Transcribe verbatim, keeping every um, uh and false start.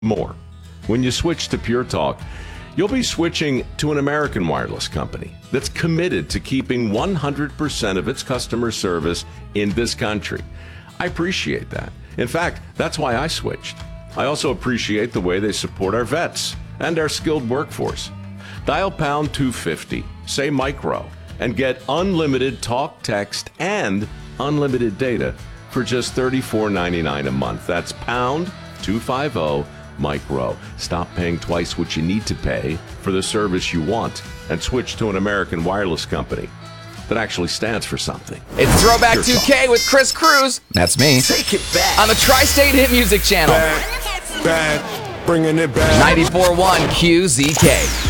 more. When you switch to Pure Talk, you'll be switching to an American wireless company that's committed to keeping one hundred percent of its customer service in this country. I appreciate that. In fact, that's why I switched. I also appreciate the way they support our vets and our skilled workforce. Dial pound two fifty, say micro, and get unlimited talk, text, and unlimited data for just thirty-four ninety-nine a month. That's pound two fifty micro. Stop paying twice what you need to pay for the service you want and switch to an American wireless company that actually stands for something. It's Throwback Pure two Talk. K with Chris Cruz. That's me. Take it back. On the Tri-State Hit Music Channel. Bad, bad, bringing it back. ninety-four point one Q Z K.